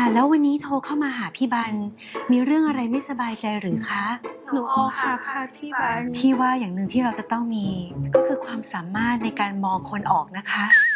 แล้ววันนี้โทรเข้ามาหาพี่บันมีเรื่องอะไรไม่สบายใจหรือคะหนูอกหักค่ะพี่บันพี่ว่าอย่างหนึ่งที่เราจะต้องมีก็คือความสามารถในการมองคนออกนะคะ